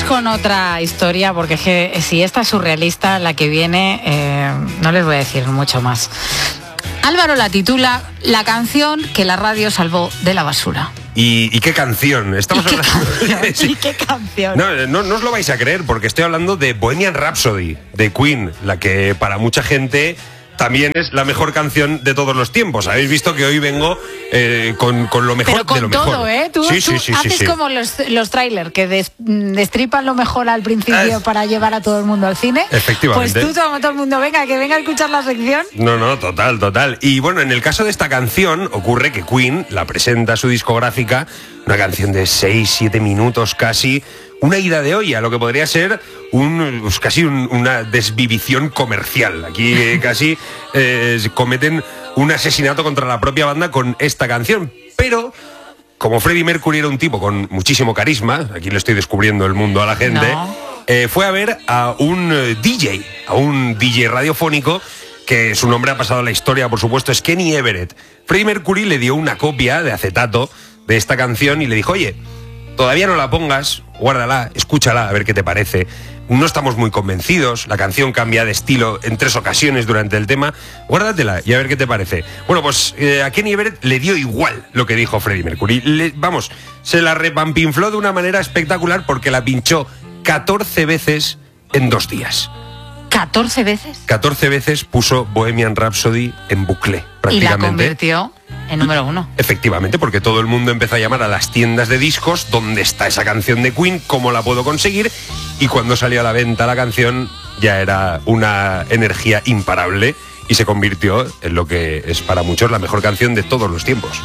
con otra historia, porque es que si esta es surrealista, la que viene, no les voy a decir mucho más. Álvaro la titula La canción que la radio salvó de la basura. ¿Y qué canción? Estamos hablando. ¿Y qué canción? No os lo vais a creer, porque estoy hablando de Bohemian Rhapsody, de Queen, la que para mucha gente también es la mejor canción de todos los tiempos. Habéis visto que hoy vengo con lo mejor de lo mejor. Pero con todo, ¿eh? Tú haces como los trailers, que destripan lo mejor al principio para llevar a todo el mundo al cine. Efectivamente. Pues tú, todo el mundo, que venga a escuchar la sección. No, total. Y bueno, en el caso de esta canción, ocurre que Queen la presenta a su discográfica, una canción de 6-7 minutos casi, una ida de olla, lo que podría ser casi una desvivición comercial. Aquí casi cometen un asesinato contra la propia banda con esta canción. Pero, como Freddie Mercury era un tipo con muchísimo carisma, aquí le estoy descubriendo el mundo a la gente, fue a ver a un DJ radiofónico, que su nombre ha pasado a la historia, por supuesto, es Kenny Everett. Freddie Mercury le dio una copia de acetato de esta canción y le dijo: oye, todavía no la pongas, guárdala, escúchala, a ver qué te parece. No estamos muy convencidos, la canción cambia de estilo en 3 ocasiones durante el tema, guárdatela y a ver qué te parece. Bueno, pues a Kenny Everett le dio igual lo que dijo Freddie Mercury. Se la repampinfló de una manera espectacular, porque la pinchó 14 veces en 2 días. ¿14 veces? 14 veces puso Bohemian Rhapsody en bucle, prácticamente. Y la convirtió en número 1. Efectivamente, porque todo el mundo empezó a llamar a las tiendas de discos: ¿dónde está esa canción de Queen? ¿Cómo la puedo conseguir? Y cuando salió a la venta la canción, ya era una energía imparable y se convirtió en lo que es para muchos la mejor canción de todos los tiempos.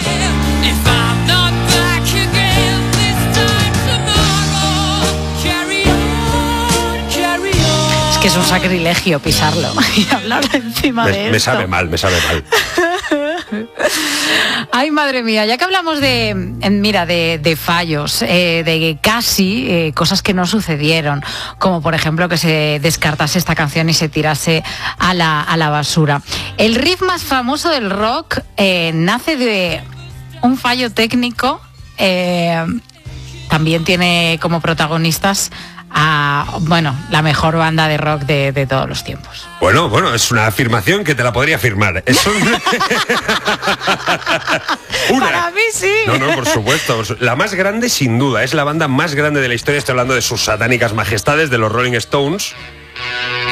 Que es un sacrilegio pisarlo y hablar encima de esto. Me sabe mal. Ay, madre mía, ya que hablamos de fallos, de casi cosas que no sucedieron, como por ejemplo que se descartase esta canción y se tirase a la basura. El riff más famoso del rock nace de un fallo técnico. También tiene como protagonistas la mejor banda de rock de todos los tiempos. Bueno, es una afirmación que te la podría firmar. Para mí sí. No, por supuesto. La más grande, sin duda. Es la banda más grande de la historia. Estoy hablando de sus satánicas majestades, de los Rolling Stones.